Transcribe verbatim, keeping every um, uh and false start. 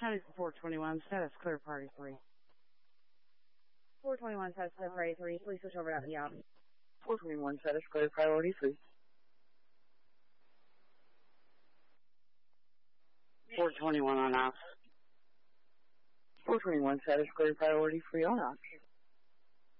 County four twenty-one, status clear party three. four twenty-one, status clear priority three. Please switch over to the out. four twenty-one, status clear priority three. four twenty-one on ops. four twenty-one, status clear priority three on ops.